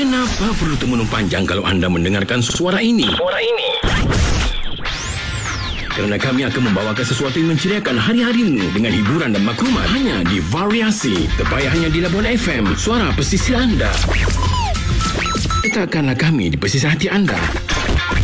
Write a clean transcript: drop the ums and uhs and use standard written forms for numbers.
Kenapa perlu termenung panjang kalau anda mendengarkan suara ini? Kerana kami akan membawakan sesuatu yang menceriakan hari-harimu dengan hiburan dan maklumat hanya di Variasi, terbaik hanya di Labuan FM, suara pesisir anda. Letakkanlah kami di pesisir hati anda.